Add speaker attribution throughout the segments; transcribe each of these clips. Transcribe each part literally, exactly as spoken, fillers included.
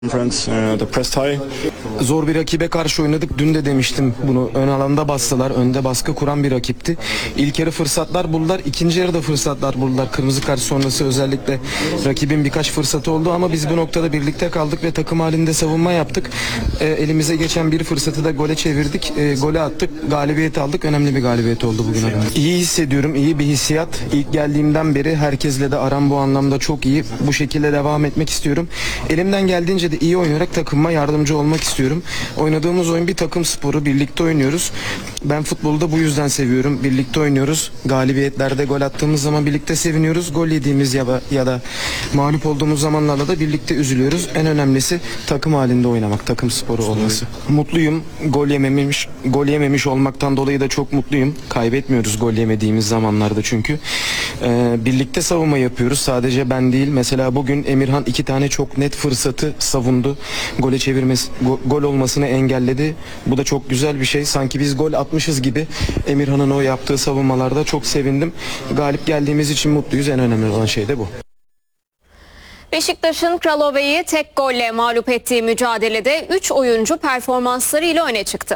Speaker 1: Friends, uh, the press tie.
Speaker 2: Zor bir rakibe karşı oynadık. Dün de demiştim bunu. Ön alanda bastılar. Önde baskı kuran bir rakipti. İlk yarı fırsatlar buldular. İkinci yarıda fırsatlar buldular. Kırmızı kart sonrası özellikle rakibin birkaç fırsatı oldu ama biz bu noktada birlikte kaldık ve takım halinde savunma yaptık. E, elimize geçen bir fırsatı da gole çevirdik. E, gole attık. Galibiyet aldık. Önemli bir galibiyet oldu bugün. İyi hissediyorum. İyi bir hissiyat. İlk geldiğimden beri herkesle de aram bu anlamda çok iyi. Bu şekilde devam etmek istiyorum. Elimden geldiğince de iyi oynayarak takımıma yardımcı olmak istiyorum. Oynadığımız oyun bir takım sporu. Birlikte oynuyoruz. Ben futbolu da bu yüzden seviyorum. Birlikte oynuyoruz. Galibiyetlerde gol attığımız zaman birlikte seviniyoruz. Gol yediğimiz ya da, ya da mağlup olduğumuz zamanlarda da birlikte üzülüyoruz. En önemlisi takım halinde oynamak. Takım sporu olması. Mutluyum. Gol yememiş, gol yememiş olmaktan dolayı da çok mutluyum. Kaybetmiyoruz gol yemediğimiz zamanlarda çünkü. Ee, birlikte savunma yapıyoruz. Sadece ben değil. Mesela bugün Emirhan iki tane çok net fırsatı savundu. Gole çevirmesi, go, gol olmasını engelledi. Bu da çok güzel bir şey. Sanki biz gol atmışız gibi. Emirhan'ın o yaptığı savunmalarda çok sevindim. Galip geldiğimiz için mutluyuz. En önemli olan şey de bu.
Speaker 3: Beşiktaş'ın Kralova'yı tek golle mağlup ettiği mücadelede üç oyuncu performanslarıyla öne çıktı.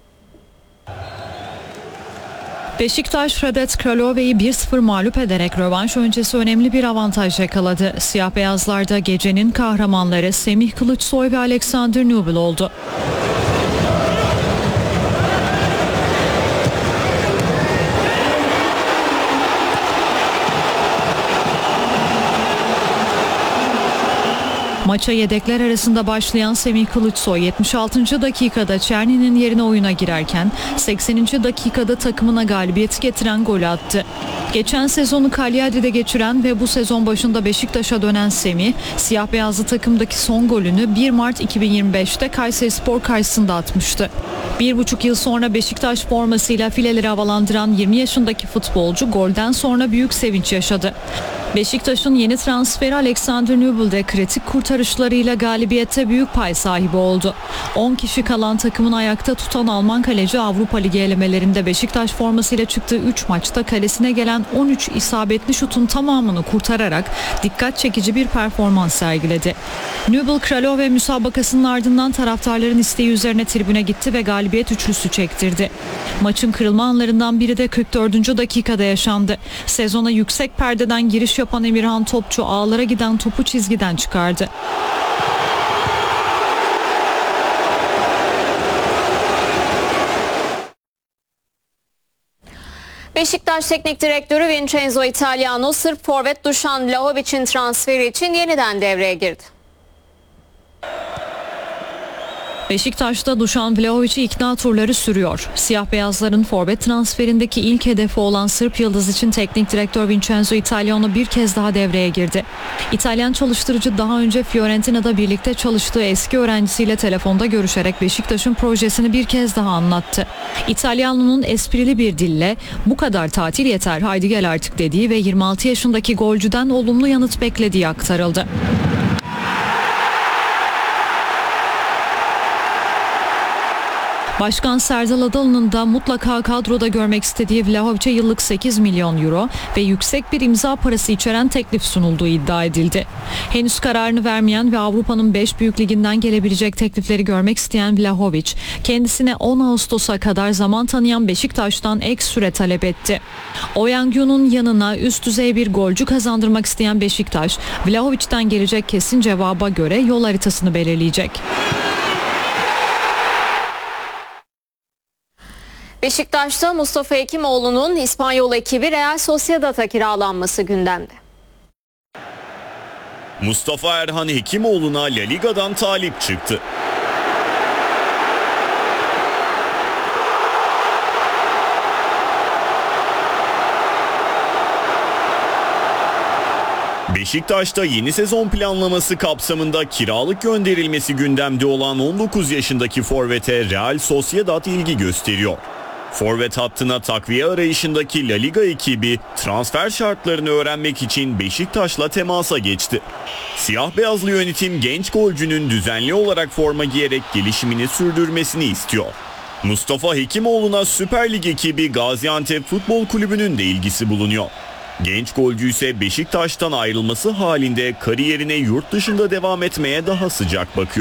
Speaker 4: Beşiktaş, Radet Kralova'yı bir sıfır mağlup ederek rövanş öncesi önemli bir avantaj yakaladı. Siyah beyazlarda gecenin kahramanları Semih Kılıçsoy ve Alexander Nubel oldu. Maça yedekler arasında başlayan Semih Kılıçsoy yetmiş altıncı dakikada Çerni'nin yerine oyuna girerken sekseninci dakikada takımına galibiyeti getiren golü attı. Geçen sezonu Cagliari'de geçiren ve bu sezon başında Beşiktaş'a dönen Semih, siyah beyazlı takımdaki son golünü bir Mart iki bin yirmi beşte Kayserispor karşısında atmıştı. Bir buçuk yıl sonra Beşiktaş formasıyla fileleri havalandıran yirmi yaşındaki futbolcu golden sonra büyük sevinç yaşadı. Beşiktaş'ın yeni transferi Alexander Nubel de kritik kurtarışlarıyla galibiyette büyük pay sahibi oldu. on kişi kalan takımın ayakta tutan Alman kaleci Avrupa Ligi elemelerinde Beşiktaş formasıyla çıktığı üç maçta kalesine gelen on üç isabetli şutun tamamını kurtararak dikkat çekici bir performans sergiledi. Nubel Kralove müsabakasının ardından taraftarların isteği üzerine tribüne gitti ve galibiyet üçlüsü çektirdi. Maçın kırılma anlarından biri de kırk dördüncü dakikada yaşandı. Sezona yüksek perdeden giriş yapan Emirhan Topçu ağlara giden topu çizgiden çıkardı.
Speaker 3: Beşiktaş Teknik Direktörü Vincenzo Italiano, Sırp forvet Dušan Vlahović'in transferi için yeniden devreye girdi.
Speaker 4: Beşiktaş'ta Dušan Vlahović'i ikna turları sürüyor. Siyah beyazların forvet transferindeki ilk hedefi olan Sırp yıldız için teknik direktör Vincenzo Italiano bir kez daha devreye girdi. İtalyan çalıştırıcı daha önce Fiorentina'da birlikte çalıştığı eski öğrencisiyle telefonda görüşerek Beşiktaş'ın projesini bir kez daha anlattı. İtalyano'nun esprili bir dille "bu kadar tatil yeter, haydi gel artık" dediği ve yirmi altı yaşındaki golcüden olumlu yanıt beklediği aktarıldı. Başkan Serdal Adalı'nın da mutlaka kadroda görmek istediği Vlahović'e yıllık sekiz milyon euro ve yüksek bir imza parası içeren teklif sunulduğu iddia edildi. Henüz kararını vermeyen ve Avrupa'nın beş büyük liginden gelebilecek teklifleri görmek isteyen Vlahović, kendisine on Ağustos'a kadar zaman tanıyan Beşiktaş'tan ek süre talep etti. Oyangyo'nun yanına üst düzey bir golcü kazandırmak isteyen Beşiktaş, Vlahović'ten gelecek kesin cevaba göre yol haritasını belirleyecek.
Speaker 3: Beşiktaş'ta Mustafa Hekimoğlu'nun İspanyol ekibi Real Sociedad'a kiralanması gündemde.
Speaker 5: Mustafa Erhan Hekimoğlu'na La Liga'dan talip çıktı. Beşiktaş'ta yeni sezon planlaması kapsamında kiralık gönderilmesi gündemde olan on dokuz yaşındaki forvete Real Sociedad ilgi gösteriyor. Forvet hattına takviye arayışındaki La Liga ekibi transfer şartlarını öğrenmek için Beşiktaş'la temasa geçti. Siyah beyazlı yönetim genç golcünün düzenli olarak forma giyerek gelişimini sürdürmesini istiyor. Mustafa Hekimoğlu'na Süper Lig ekibi Gaziantep Futbol Kulübü'nün de ilgisi bulunuyor. Genç golcü ise Beşiktaş'tan ayrılması halinde kariyerine yurt dışında devam etmeye daha sıcak bakıyor.